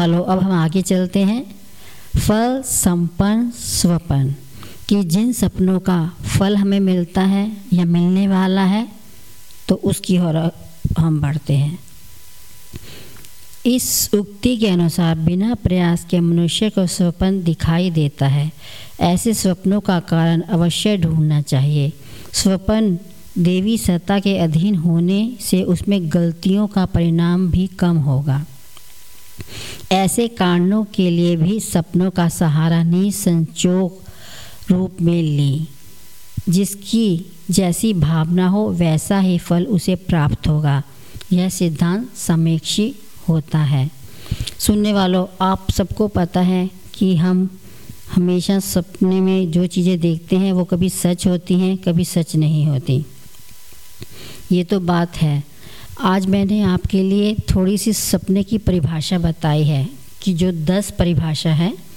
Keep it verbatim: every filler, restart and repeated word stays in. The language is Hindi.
वालों, अब हम आगे चलते हैं। फल संपन्न स्वप्न, कि जिन सपनों का फल हमें मिलता है या मिलने वाला है तो उसकी ओर हम बढ़ते हैं। इस उक्ति के अनुसार बिना प्रयास के मनुष्य को स्वप्न दिखाई देता है। ऐसे स्वप्नों का कारण अवश्य ढूंढना चाहिए। स्वप्न देवी सत्ता के अधीन होने से उसमें गलतियों का परिणाम भी कम होगा। ऐसे कारणों के लिए भी सपनों का सहारा निसंकोच रूप में ली। जिसकी जैसी भावना हो वैसा ही फल उसे प्राप्त होगा। यह सिद्धांत समीक्षी होता है। सुनने वालों, आप सबको पता है कि हम हमेशा सपने में जो चीज़ें देखते हैं वो कभी सच होती हैं, कभी सच नहीं होती। ये तो बात है। आज मैंने आपके लिए थोड़ी सी सपने की परिभाषा बताई है कि जो दस परिभाषा है